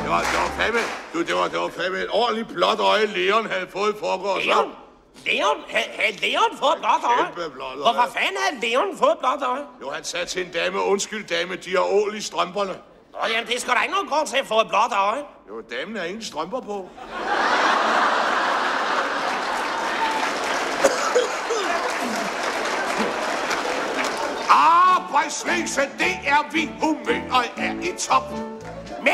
Det var fandme et ordentligt blåt øje, Leon havde fået i forgårs. Leon? Havde Leon fået blåt øje? Hvorfor fanden havde Leon fået blåt øje? Jo, han sagde til en dame, undskyld dame, de har ål i strømperne. Jamen, det er sgu da ikke nogen grund til at få et blåt øje. Jo, damen har ingen strømper på. Arbejdsvæsen, det er vi, humøret er i top.